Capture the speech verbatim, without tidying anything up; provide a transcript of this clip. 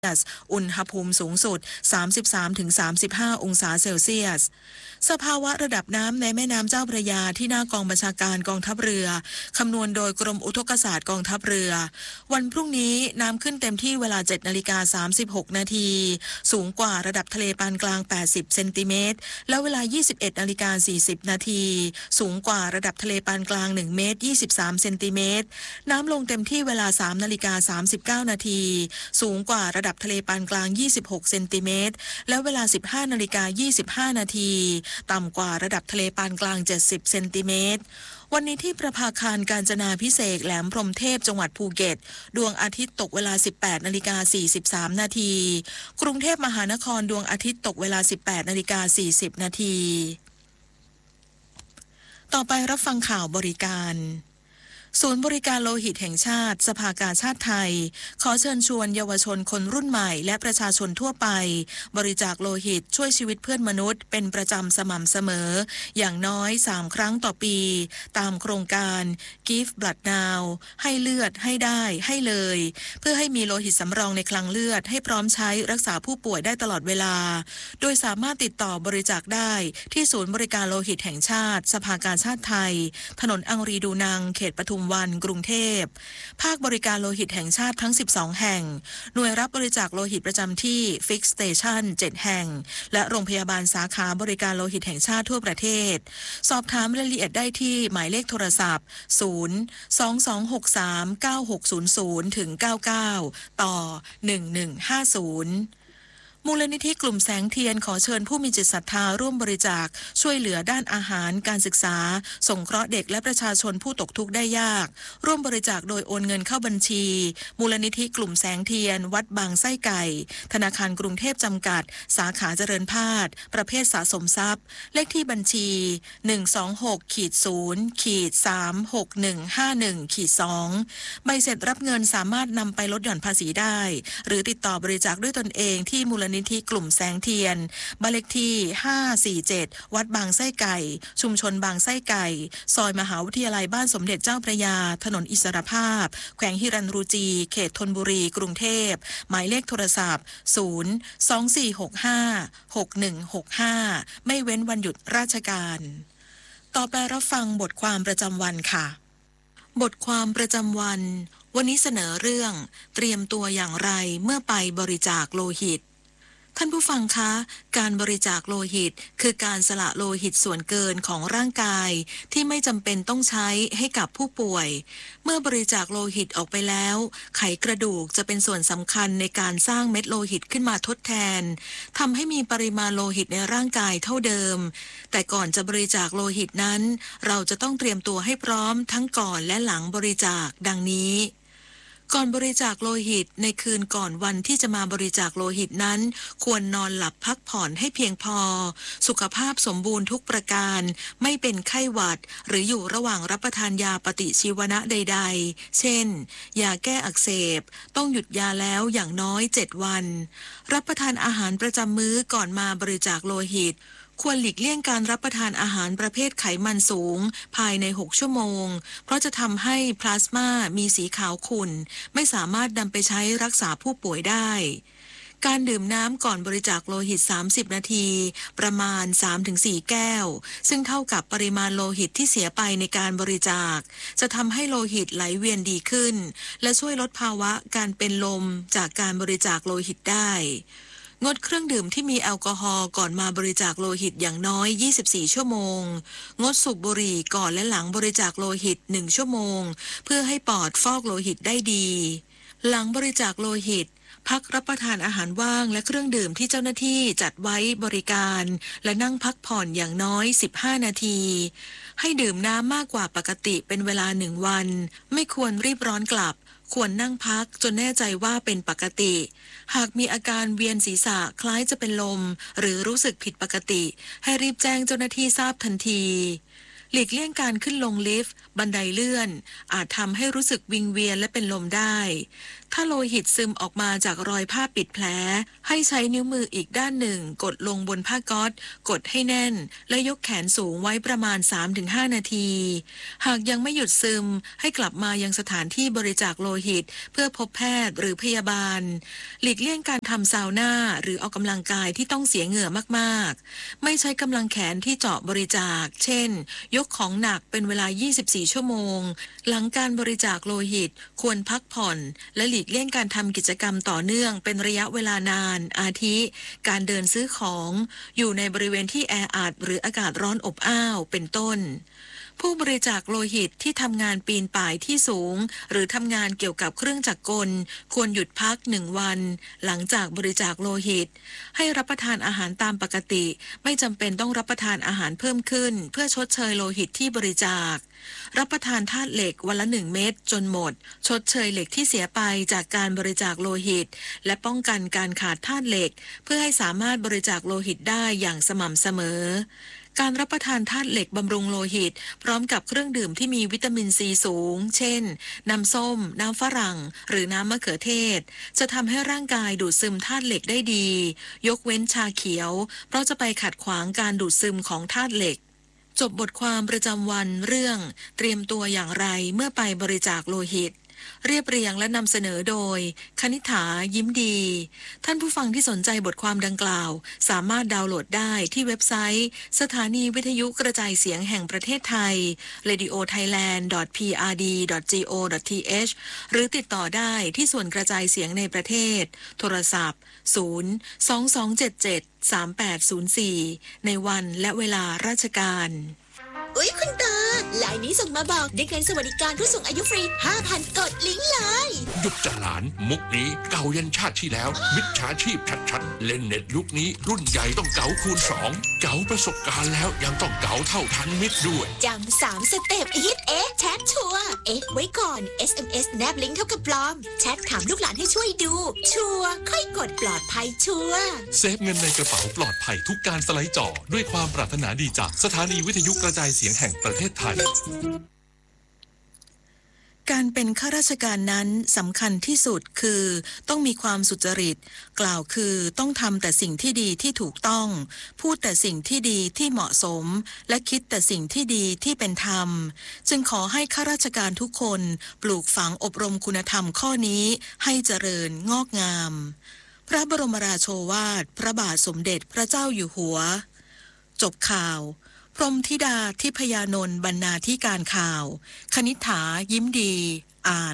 อุณหภูมิสูงสุด สามสิบสามถึงสามสิบห้า องศาเซลเซียสสภาวะระดับน้ำในแม่น้ำเจ้าพระยาที่หน้ากองบัญชาการกองทัพเรือคำนวณโดยกรมอุทกศาสตร์กองทัพเรือวันพรุ่งนี้น้ำขึ้นเต็มที่เวลา เจ็ดนาฬิกาสามสิบหกนาทีสูงกว่าระดับทะเลปานกลางแปดสิบเซนติเมตรและเวลา ยี่สิบเอ็ดนาฬิกาสี่สิบนาทีสูงกว่าระดับทะเลปานกลางหนึ่งเมตรยี่สิบสามเซนติเมตรน้ำลงเต็มที่เวลา สามนาฬิกาสามสิบเก้านาทีสูงกว่าระดับทะเลปานกลางยี่สิบหกเซนติเมตรและเวลา สิบห้านาฬิกายี่สิบห้านาทีต่ำกว่าระดับทะเลปานกลางเจ็ดสิบเซนติเมตรวันนี้ที่ประภาคารกาญจนาภิเษกแหลมพรหมเทพจังหวัดภูเก็ตดวงอาทิตย์ตกเวลา สิบแปดนาฬิกาสี่สิบสามนาทีกรุงเทพมหานครดวงอาทิตย์ตกเวลา สิบแปดนาฬิกาสี่สิบนาทีต่อไปรับฟังข่าวบริการศูนย์บริการโลหิตแห่งชาติสภากาชาติไทยขอเชิญชวนเยาวชนคนรุ่นใหม่และประชาชนทั่วไปบริจาคโลหิตช่วยชีวิตเพื่อนมนุษย์เป็นประจำสม่ำเสมออย่างน้อยสามครั้งต่อปีตามโครงการ Give Blood Now ให้เลือดให้ได้ให้เลยเพื่อให้มีโลหิตสำรองในคลังเลือดให้พร้อมใช้รักษาผู้ป่วยได้ตลอดเวลาโดยสามารถติดต่อบริจาคได้ที่ศูนย์บริการโลหิตแห่งชาติสภากาชาติไทยถนนอังรีดูนังเขตปทุมวันกรุงเทพภาคบริการโลหิตแห่งชาติทั้งสิบสองแห่งหน่วยรับบริจาคโลหิตประจำที่ Fix Station เจ็ดแห่งและโรงพยาบาลสาขาบริการโลหิตแห่งชาติทั่วประเทศสอบถามรายละเอียดได้ที่หมายเลขโทรศัพท์ศูนย์ สอง สอง หก สาม เก้า หก ศูนย์ ศูนย์ ถึง เก้า เก้า ต่อ หนึ่ง หนึ่ง ห้า ศูนย์มูลนิธิกลุ่มแสงเทียนขอเชิญผู้มีจิตศรัทธาร่วมบริจาคช่วยเหลือด้านอาหารการศึกษาสงเคราะห์เด็กและประชาชนผู้ตกทุกข์ได้ยากร่วมบริจาคโดยโอนเงินเข้าบัญชีมูลนิธิกลุ่มแสงเทียนวัดบางไส้ไก่ธนาคารกรุงเทพจำกัดสาขาเจริญพาดประเภทสะสมทรัพย์เลขที่บัญชี หนึ่ง สอง หก ศูนย์ สาม หก หนึ่ง ห้า หนึ่ง สอง ใบเสร็จรับเงินสามารถนำไปลดหย่อนภาษีได้หรือติดต่อบริจาคด้วยตนเองที่มูลนิธิกลุ่มแสงเทียนบ้านเลขที่ห้าสี่เจ็ดวัดบางไส้ไก่ชุมชนบางไส้ไก่ซอยมหาวิทยาลัยบ้านสมเด็จเจ้าพระยาถนนอิสรภาพแขวงหิรันรูจีเขตธนบุรีกรุงเทพหมายเลขโทรศัพท์ศูนย์ สอง สี่ หก ห้า หก หนึ่ง หก ห้าไม่เว้นวันหยุดราชการต่อไปรับฟังบทความประจำวันค่ะบทความประจำวันวันนี้เสนอเรื่องเตรียมตัวอย่างไรเมื่อไปบริจาคโลหิตท่านผู้ฟังคะการบริจาคโลหิตคือการสละโลหิตส่วนเกินของร่างกายที่ไม่จำเป็นต้องใช้ให้กับผู้ป่วยเมื่อบริจาคโลหิตออกไปแล้วไขกระดูกจะเป็นส่วนสำคัญในการสร้างเม็ดโลหิตขึ้นมาทดแทนทำให้มีปริมาณโลหิตในร่างกายเท่าเดิมแต่ก่อนจะบริจาคโลหิตนั้นเราจะต้องเตรียมตัวให้พร้อมทั้งก่อนและหลังบริจาคดังนี้ก่อนบริจาคโลหิตในคืนก่อนวันที่จะมาบริจาคโลหิตนั้นควรนอนหลับพักผ่อนให้เพียงพอสุขภาพสมบูรณ์ทุกประการไม่เป็นไข้หวัดหรืออยู่ระหว่างรับประทานยาปฏิชีวนะใดๆเช่นยาแก้อักเสบต้องหยุดยาแล้วอย่างน้อยเจ็ดวันรับประทานอาหารประจำมื้อก่อนมาบริจาคโลหิตควรหลีกเลี่ยงการรับประทานอาหารประเภทไขมันสูงภายในหกชั่วโมงเพราะจะทำให้พลาสมามีสีขาวขุ่นไม่สามารถนำไปใช้รักษาผู้ป่วยได้การดื่มน้ำก่อนบริจาคโลหิตสามสิบนาทีประมาณ สามถึงสี่ แก้วซึ่งเท่ากับปริมาณโลหิตที่เสียไปในการบริจาคจะทำให้โลหิตไหลเวียนดีขึ้นและช่วยลดภาวะการเป็นลมจากการบริจาคโลหิตได้งดเครื่องดื่มที่มีแอลกอฮอล์ก่อนมาบริจาคโลหิตอย่างน้อยยี่สิบสี่ชั่วโมงงดสูบบุหรี่ก่อนและหลังบริจาคโลหิตหนึ่งชั่วโมงเพื่อให้ปอดฟอกโลหิตได้ดีหลังบริจาคโลหิตพักรับประทานอาหารว่างและเครื่องดื่มที่เจ้าหน้าที่จัดไว้บริการและนั่งพักผ่อนอย่างน้อยสิบห้านาทีให้ดื่มน้ำมากกว่าปกติเป็นเวลาหนึ่งวันไม่ควรรีบร้อนกลับควรนั่งพักจนแน่ใจว่าเป็นปกติหากมีอาการเวียนศีรษะคล้ายจะเป็นลมหรือรู้สึกผิดปกติให้รีบแจ้งเจ้าหน้าที่ทราบทันทีหลีกเลี่ยงการขึ้นลงลิฟต์บันไดเลื่อนอาจทำให้รู้สึกวิงเวียนและเป็นลมได้ถ้าโลหิตซึมออกมาจากรอยผ้าปิดแผลให้ใช้นิ้วมืออีกด้านหนึ่งกดลงบนผ้าก๊อซกดให้แน่นและยกแขนสูงไว้ประมาณ สามถึงห้า นาที หากยังไม่หยุดซึมให้กลับมายังสถานที่บริจาคโลหิตเพื่อพบแพทย์หรือพยาบาลหลีกเลี่ยงการทำซาวน่าหรือออกกำลังกายที่ต้องเสียเหงื่อมากๆไม่ใช้กำลังแขนที่เจาะบริจาคเช่นยกของหนักเป็นเวลายี่สิบสี่ชั่วโมงหลังการบริจาคโลหิตควรพักผ่อนและหลีกเลี่ยงการทำกิจกรรมต่อเนื่องเป็นระยะเวลานานอาทิการเดินซื้อของอยู่ในบริเวณที่แออัดหรืออากาศร้อนอบอ้าวเป็นต้นผู้บริจาคโลหิตที่ทำงานปีนป่ายที่สูงหรือทำงานเกี่ยวกับเครื่องจักรกลควรหยุดพักหนึ่งวันหลังจากบริจาคโลหิตให้รับประทานอาหารตามปกติไม่จำเป็นต้องรับประทานอาหารเพิ่มขึ้นเพื่อชดเชยโลหิตที่บริจาครับประทานธาตุเหล็กวันละหนึ่งเม็ดจนหมดชดเชยเหล็กที่เสียไปจากการบริจาคโลหิตและป้องกันการขาดธาตุเหล็กเพื่อให้สามารถบริจาคโลหิตได้อย่างสม่ำเสมอการรับประทานธาตุเหล็กบำรุงโลหิตพร้อมกับเครื่องดื่มที่มีวิตามินซีสูงเช่นน้ำส้มน้ำฝรั่งหรือน้ำมะเขือเทศจะทำให้ร่างกายดูดซึมธาตุเหล็กได้ดียกเว้นชาเขียวเพราะจะไปขัดขวางการดูดซึมของธาตุเหล็กจบบทความประจำวันเรื่องเตรียมตัวอย่างไรเมื่อไปบริจาคโลหิตเรียบเรียงและนำเสนอโดยคณิษฐายิ้มดีท่านผู้ฟังที่สนใจบทความดังกล่าวสามารถดาวน์โหลดได้ที่เว็บไซต์สถานีวิทยุกระจายเสียงแห่งประเทศไทย เรดิโอไทยแลนด์ ดอท พี อาร์ ดี ดอท จี โอ ดอท ที เอช หรือติดต่อได้ที่ส่วนกระจายเสียงในประเทศโทรศัพท์ศูนย์ สอง สอง เจ็ด เจ็ด สาม แปด ศูนย์ สี่ในวันและเวลาราชการอุ๊ยคุณตาลายนี้ส่งมาบอกได้เงินสวัสดิการผู้สูงอายุฟรี ห้าพัน กดลิงก์เลยหยุดจะหลานมุกนี้เก่ายันชาติที่แล้วมิจฉาชีพชัดๆเล่นเน็ตยุคนี้รุ่นใหญ่ต้องเก๋าคูณสองเก๋าประสบการณ์แล้วยังต้องเก๋าเท่าทันมิตรด้วยจำสามสเต็ปฮิตเอ๊ะแชทชัวเอ๊ะไว้ก่อน เอส เอ็ม เอส แนบลิงก์เท่ากับปลอมแชทถามลูกหลานให้ช่วยดูชัวค่อยกดปลอดภัยชัวเซฟเงินในกระเป๋าปลอดภัยทุกการสไลด์จอด้วยความปรารถนาดีจากสถานีวิทยุกระจายเสียงแห่งประเทศไทยการเป็นข้าราชการนั้นสำคัญที่สุดคือต้องมีความสุจริตกล่าวคือต้องทำแต่สิ่งที่ดีที่ถูกต้องพูดแต่สิ่งที่ดีที่เหมาะสมและคิดแต่สิ่งที่ดีที่เป็นธรรมจึงขอให้ข้าราชการทุกคนปลูกฝังอบรมคุณธรรมข้อนี้ให้เจริญงอกงามพระบรมราโชวาทพระบาทสมเด็จพระเจ้าอยู่หัวจบข่าวพรหมธิดาทิพยานนท์บรรณาธิการข่าวคณิษฐายิ้มดีอ่าน